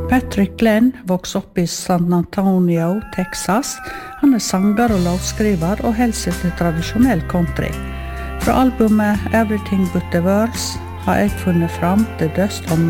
Patrick Glenn vokste opp i San Antonio, Texas. Han sanger og låtskriver og holder seg til tradisjonell country. Fra albumet Everything But The Words har jeg funnet fram The Dust On